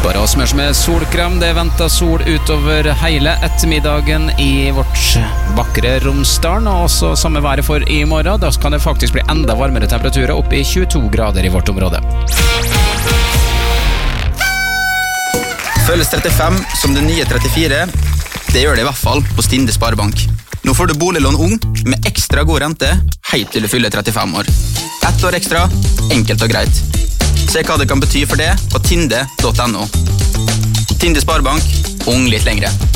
Bare å smøre med solkrem, det venter sol utover hele ettermiddagen i vårt vakre Romsdalen, og også samme været for i morgen. Da kan det faktisk bli enda varmere temperaturer opp i 22 grader i vårt område. Føles 35 som det nye 34, det gjør det i hvert fall på Stinde Sparebank. Nå får du boliglån ung med ekstra god rente, helt til du fyller 35 år. 1 år ekstra, enkelt og greit. Se hva det kan bety for det på tinde.no. Tinde Sparebank, ung litt lengre.